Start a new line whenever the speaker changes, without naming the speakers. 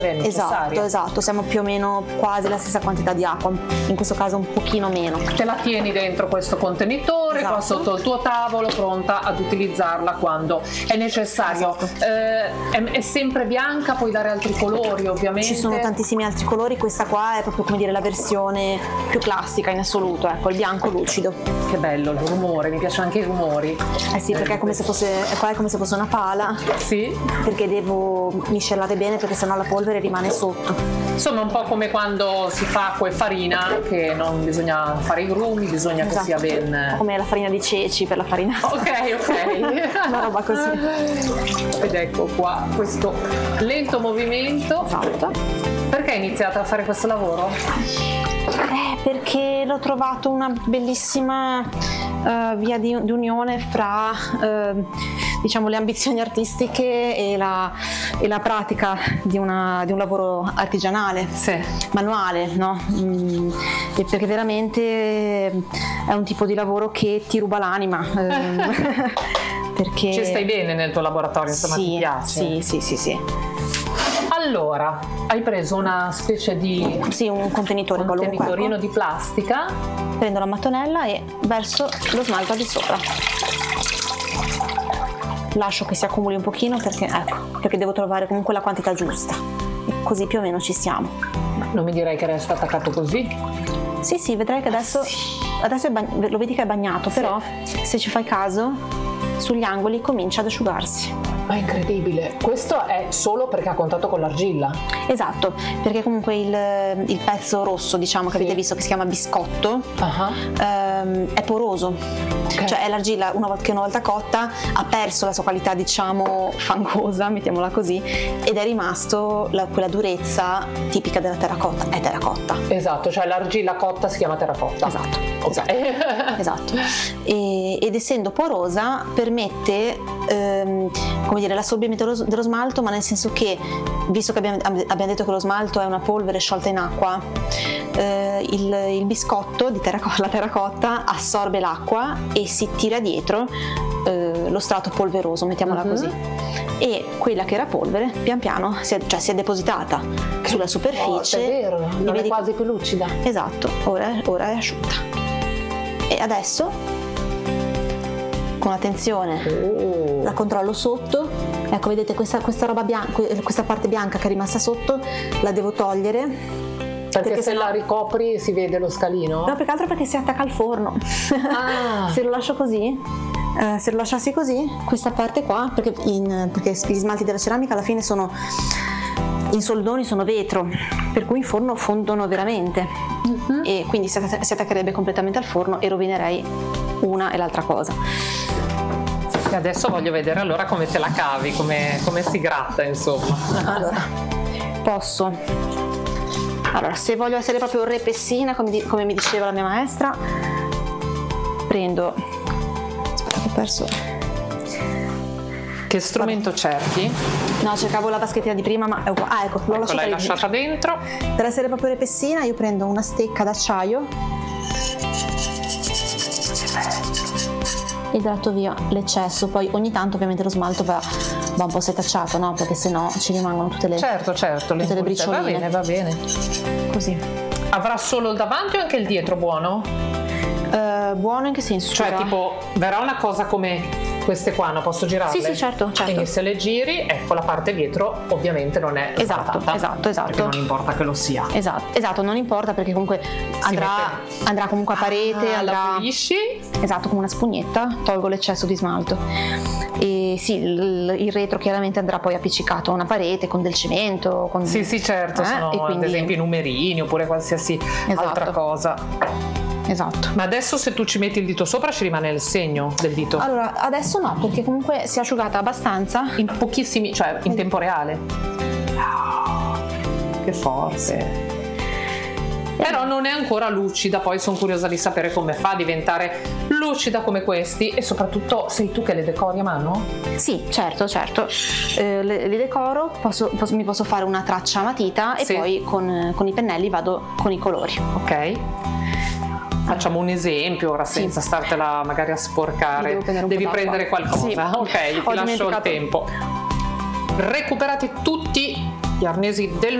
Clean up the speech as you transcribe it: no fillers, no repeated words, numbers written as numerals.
Esatto, siamo più o meno quasi la stessa quantità di acqua, in questo caso un pochino meno.
Te la tieni dentro questo contenitore, qua sotto il tuo tavolo, pronta ad utilizzarla quando è necessario. È sempre bianca, puoi dare altri colori ovviamente.
Ci sono tantissimi altri colori, questa qua è proprio come dire la versione più classica in assoluto, ecco, il bianco lucido.
Che bello il rumore, mi piacciono anche i rumori.
Sì, perché è come se fosse una pala.
Sì.
Perché devo miscelare bene, perché sennò la polvere rimane sotto.
Insomma, un po' come quando si fa acqua e farina, che non bisogna fare i grumi, bisogna che sia ben...
Come la farina di ceci per la farina.
Ok.
Una roba così.
Ed ecco qua questo lento movimento.
Esatto.
Perché hai iniziato a fare questo lavoro?
Perché l'ho trovato una bellissima via di unione fra diciamo le ambizioni artistiche e la pratica di un lavoro artigianale, manuale, no? Perché veramente è un tipo di lavoro che ti ruba l'anima. Perché
ci stai bene nel tuo laboratorio, insomma, ti piace?
Sì.
Allora, hai preso una specie di...
Sì, un
contenitorino di plastica.
Prendo la mattonella e verso lo smalto di sopra. Lascio che si accumuli un pochino perché devo trovare comunque la quantità giusta. E così più o meno ci siamo.
Non mi direi che resta attaccato così?
Sì, vedrai che adesso lo vedi che è bagnato, però se ci fai caso, sugli angoli comincia ad asciugarsi.
Ma è incredibile, questo è solo perché ha contatto con l'argilla?
Esatto, perché comunque il pezzo rosso, diciamo, che avete visto, che si chiama biscotto, è poroso, cioè è l'argilla una volta cotta ha perso la sua qualità, diciamo, fangosa, mettiamola così, ed è rimasto quella durezza tipica della terracotta, è terracotta.
Esatto, cioè l'argilla cotta si chiama terracotta.
Esatto. Ed essendo porosa permette come dire l'assorbimento dello smalto, ma nel senso che, visto che abbiamo detto che lo smalto è una polvere sciolta in acqua, il biscotto la terracotta assorbe l'acqua e si tira dietro lo strato polveroso, mettiamola così, e quella che era polvere pian piano si è depositata sulla superficie.
È vero, non è quasi più lucida.
Esatto, ora è asciutta. E adesso, con attenzione, la controllo sotto. Ecco, vedete questa roba bianca, questa parte bianca che è rimasta sotto, la devo togliere.
Perché se la ricopri si vede lo scalino?
No, più che altro perché si attacca al forno. Se lo lascio così, se lo lasciassi così, questa parte qua, perché gli smalti della ceramica alla fine sono in soldoni, sono vetro, per cui in forno fondono veramente, e quindi si attaccherebbe completamente al forno e rovinerei una e l'altra cosa.
E adesso voglio vedere allora come te la cavi, come si gratta, insomma.
Allora, se voglio essere proprio repessina, come mi diceva la mia maestra, prendo... Aspetta che ho perso...
Che strumento cerchi?
No, cercavo la vaschettina di prima, ma ecco,
l'hai lasciata dentro.
Per essere proprio repessina io prendo una stecca d'acciaio e tratto via l'eccesso. Poi ogni tanto ovviamente lo smalto va un po' setacciato, no? Perché sennò ci rimangono tutte le tutte le bricioline.
Va bene.
Così.
Avrà solo il davanti o anche il dietro buono?
Buono in che senso?
Cioè tipo verrà una cosa come queste qua, no? Posso girarle?
Sì, certo.
Quindi se le giri, ecco, la parte dietro ovviamente non è
esatto.
Perché non importa che lo sia.
Esatto, non importa, perché comunque andrà comunque a parete,
la pulisci.
Esatto, come una spugnetta, tolgo l'eccesso di smalto. E sì, il retro chiaramente andrà poi appiccicato a una parete con del cemento.
Sì, certo, sono
quindi...
ad esempio i numerini oppure qualsiasi altra cosa.
Esatto.
Ma adesso se tu ci metti il dito sopra ci rimane il segno del dito?
Allora, adesso no, perché comunque si è asciugata abbastanza.
In pochissimi, cioè in tempo reale. Che forte. Però non è ancora lucida, poi sono curiosa di sapere come fa a diventare lucida come questi, e soprattutto sei tu che le decori a mano?
Sì, certo. Le decoro, mi posso fare una traccia a matita e poi con i pennelli vado con i colori.
Ok. Facciamo un esempio ora senza startela magari a sporcare. Devi prendere qualcosa. Ok, ti lascio il tempo. Recuperati tutti gli arnesi del